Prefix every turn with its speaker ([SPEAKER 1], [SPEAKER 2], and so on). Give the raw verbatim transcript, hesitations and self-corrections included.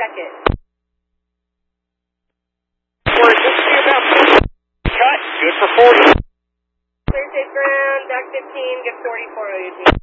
[SPEAKER 1] check it.
[SPEAKER 2] We're just about cut. Good for forty.
[SPEAKER 1] Clear safe ground, Dock fifteen, get forty-four O U G.